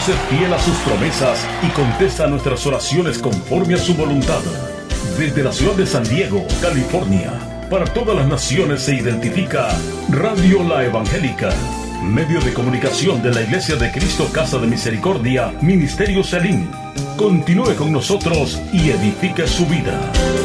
Dios es fiel a sus promesas y contesta nuestras oraciones conforme a su voluntad. Desde la ciudad de San Diego, California, para todas las naciones se identifica Radio La Evangélica, medio de comunicación de la Iglesia de Cristo Casa de Misericordia, Ministerio Selim. Continúe con nosotros y edifique su vida.